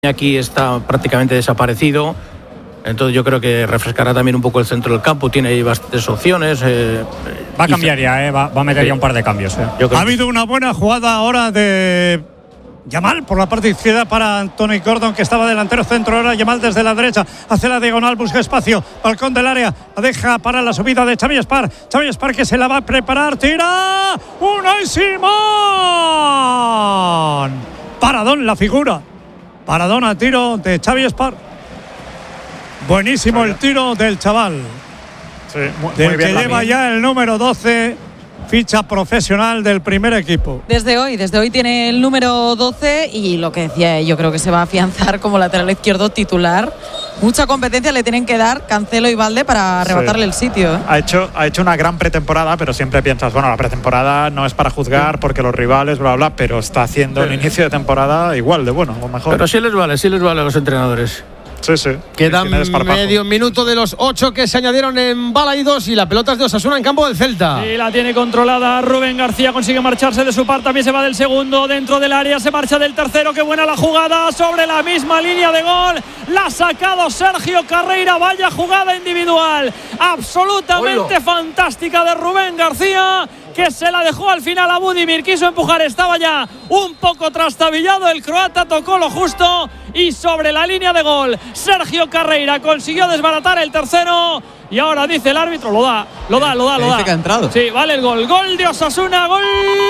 Aquí está prácticamente desaparecido, entonces yo creo que refrescará también un poco el centro del campo, tiene ahí bastantes opciones. Va a cambiar ya, va a meter ya un par de cambios. Ha habido una buena jugada ahora de Yamal por la parte izquierda para Anthony Gordon, que estaba delantero centro. Ahora Yamal desde la derecha hace la diagonal, busca espacio, balcón del área, la deja para la subida de Xavi Espar. Xavi Espar que se la va a preparar, tira Unai Simón. Paradón la figura. Paradón a tiro de Xavi Espar. Buenísimo el tiro del chaval. Sí, muy del bien, que lleva ya el número 12, ficha profesional del primer equipo. Desde hoy tiene el número 12 y lo que decía, yo creo que se va a afianzar como lateral izquierdo titular. Mucha competencia le tienen que dar Cancelo y Valde para arrebatarle el sitio. Ha hecho una gran pretemporada, pero siempre piensas, bueno, la pretemporada no es para juzgar porque los rivales, bla, bla, pero está haciendo el inicio de temporada igual de bueno o mejor. Pero sí les vale a los entrenadores. Sí. Quedan medio minuto de los 8 que se añadieron en Balaidos y la pelota es de Osasuna en campo del Celta. Sí, la tiene controlada Rubén García, consigue marcharse de su parte, también se va del segundo, dentro del área, se marcha del tercero, qué buena la jugada, sobre la misma línea de gol, la ha sacado Sergio Carreira, vaya jugada individual, absolutamente fantástica de Rubén García, que se la dejó al final a Budimir, quiso empujar, estaba ya un poco trastabillado, el croata tocó lo justo y sobre la línea de gol Sergio Carreira consiguió desbaratar el tercero y ahora dice el árbitro, lo da. Dice que ha entrado. Sí, vale el gol de Osasuna, gol,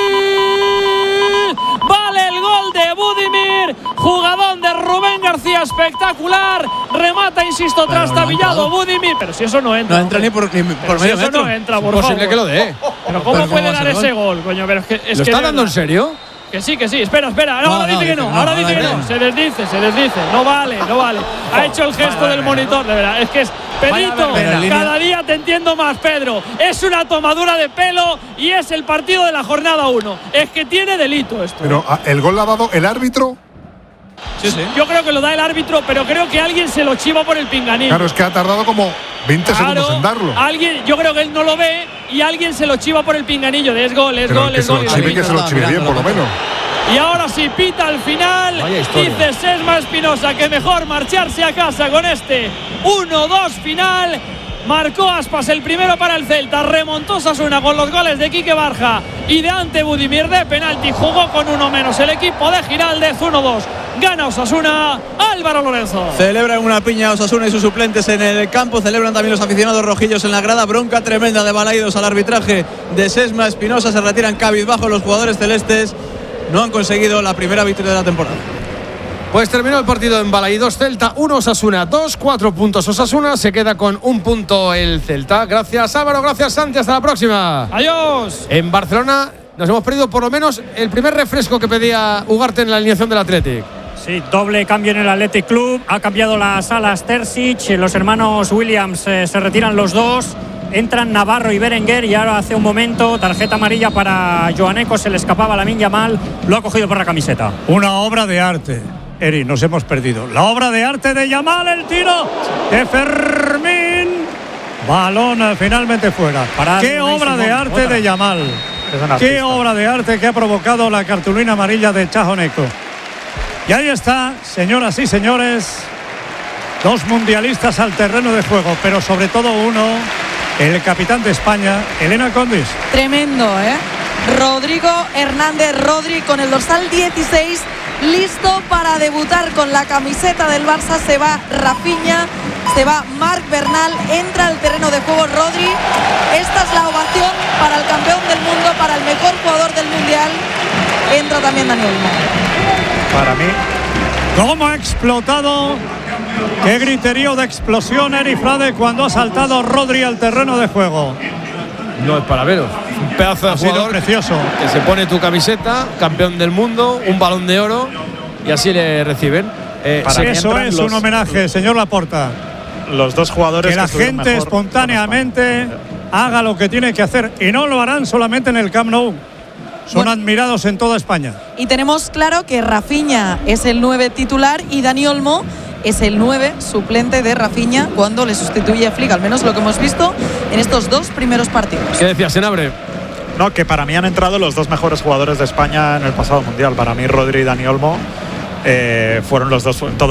vale el gol de Budimir, jugadón de Rubén García, espectacular, remata, insisto, trastabillado Budimir, pero si eso no entra. No entra ni por medio eso metro. no entra, por Es posible favor. que lo dé. Pero ¿cómo puede dar ese gol, coño? Pero es ¿Lo que está dando en serio? Que sí, espera. Ahora dice que no. Se desdice. No vale. Ha hecho el gesto del monitor, de verdad. Es que es Pedrito, cada día te entiendo más, Pedro. Es una tomadura de pelo y es el partido de la jornada 1. Es que tiene delito esto. Pero ¿el gol lo ha dado el árbitro? Sí. Yo creo que lo da el árbitro, pero creo que alguien se lo chiva por el pinganillo. Claro, es que ha tardado como 20 segundos en darlo. Yo creo que él no lo ve y alguien se lo chiva por el pinganillo de es gol. Que se lo chive bien, por lo menos. Y ahora sí pita al final, dice Sesma Espinosa que mejor marcharse a casa con este 1-2 final. Marcó Aspas el primero para el Celta, remontó Osasuna con los goles de Quique Barja y de Ante Budimir de penalti, jugó con uno menos el equipo de Giraldez, 1-2. Gana Osasuna, Álvaro Lorenzo. Celebran una piña Osasuna y sus suplentes en el campo, celebran también los aficionados rojillos en la grada, bronca tremenda de Balaidos al arbitraje de Sesma Espinosa, se retiran cabizbajo los jugadores celestes, no han conseguido la primera victoria de la temporada. Pues terminó el partido en Balaidos, Celta 1, Osasuna 2, 4 puntos Osasuna, se queda con un punto el Celta. Gracias Álvaro, gracias Santi, hasta la próxima. Adiós. En Barcelona nos hemos perdido por lo menos el primer refresco que pedía Ugarte en la alineación del Athletic. Sí, doble cambio en el Athletic Club, ha cambiado las alas Terzic, los hermanos Williams se retiran los dos. Entran Navarro y Berenguer y ahora hace un momento tarjeta amarilla para Joaneco, se le escapaba Lamine Yamal, lo ha cogido por la camiseta. Una obra de arte, Eri, nos hemos perdido. La obra de arte de Yamal, el tiro de Fermín. Balón finalmente fuera. Qué obra de arte de Yamal. Qué obra de arte que ha provocado la cartulina amarilla de Chajoneco. Y ahí está, señoras y señores, dos mundialistas al terreno de juego, pero sobre todo uno, el capitán de España, Elena Condis. Tremendo, Rodrigo Hernández Rodri con el dorsal 16, listo para debutar con la camiseta del Barça. Se va Rafinha, se va Marc Bernal, entra al terreno de juego Rodri. Esta es la ovación para el campeón del mundo, para el mejor jugador del mundial. Entra también Dani Olmo. Para mí, ¿cómo ha explotado? Qué griterío de explosión, Eri Frade, cuando ha saltado Rodri al terreno de juego. No es para veros, un pedazo de jugador precioso, que se pone tu camiseta, campeón del mundo, un balón de oro y así le reciben. Eso es un homenaje, señor Laporta. Los dos jugadores que la gente espontáneamente haga lo que tiene que hacer y no lo harán solamente en el Camp Nou. Son admirados en toda España. Y tenemos claro que Rafinha es el 9 titular y Dani Olmo es el 9 suplente de Rafinha cuando le sustituye a Flick, al menos lo que hemos visto en estos dos primeros partidos. ¿Qué decías, Senabre? No, que para mí han entrado los dos mejores jugadores de España en el pasado mundial. Para mí Rodri y Dani Olmo fueron los dos, todos